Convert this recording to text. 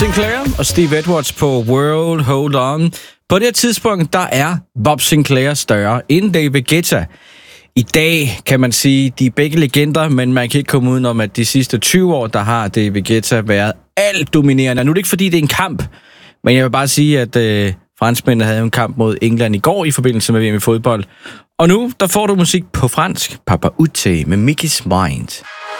Sinclair og Steve Edwards på World Hold On. På det her tidspunkt, der er Bob Sinclair større end David Guetta. I dag kan man sige, de er begge legender, men man kan ikke komme udenom, at de sidste 20 år, der har David Guetta været alt dominerende. Nu er det ikke, fordi det er en kamp, men jeg vil bare sige, at franskmændene havde en kamp mod England i går i forbindelse med VM i fodbold. Og nu, der får du musik på fransk. Papa Uté med Mickey's Mind.